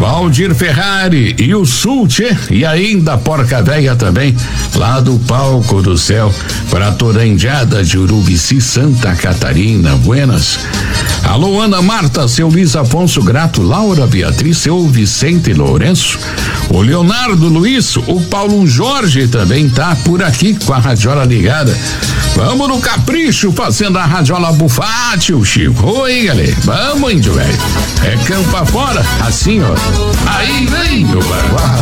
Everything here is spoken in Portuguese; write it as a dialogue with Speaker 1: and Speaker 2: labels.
Speaker 1: Valdir Ferrari e o Sultê e ainda a Porca Véia também, lá do Palco do Céu, para toda a indiada de Urubici, Santa Catarina. Buenas. Alô, Ana Marta, seu Luiz Afonso Grato, Laura Beatriz, seu Vicente Lourenço, o Leonardo Luiz, o Paulo Jorge também tá por aqui com a radiola ligada. Vamos no capricho, fazendo a radiola bufar, tio Chico. Oi, galera, vamos, índio velho. É campo afora, assim, ó. Aí vem o baguá.